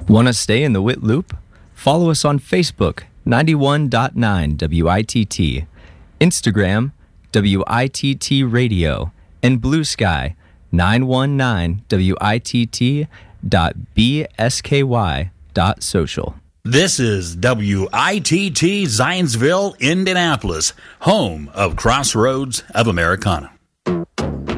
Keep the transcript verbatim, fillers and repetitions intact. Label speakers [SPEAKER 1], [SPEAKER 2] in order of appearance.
[SPEAKER 1] Want to stay in the W I T loop? Follow us on Facebook, ninety-one point nine W I T T, Instagram, W I T T Radio, and Blue Sky, nine one nine W I T T dot B S K Y dot social.
[SPEAKER 2] This is W I T T Zionsville, Indianapolis, home of Crossroads of Americana.